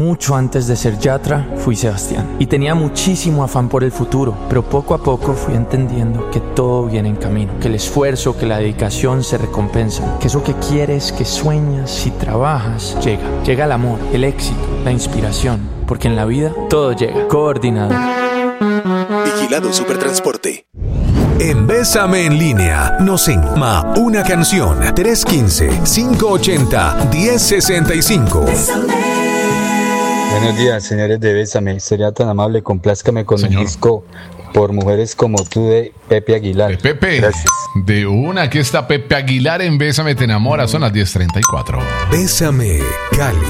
mucho antes de ser Yatra, fui Sebastián. Y tenía muchísimo afán por el futuro, pero poco a poco fui entendiendo que todo viene en camino, que el esfuerzo, que la dedicación se recompensan, que eso que quieres, que sueñas, si trabajas, llega. Llega el amor, el éxito, la inspiración, porque en la vida todo llega. Coordinador. Vigilado Supertransporte. En Bésame en línea nos llama una canción 315-580-1065. Buenos días, señores de Bésame. Sería tan amable, complázcame con el disco Por Mujeres Como Tú de Pepe Aguilar. Pepe, gracias. De una, aquí está Pepe Aguilar en Bésame te enamora, son las 10:34. Bésame, Cali.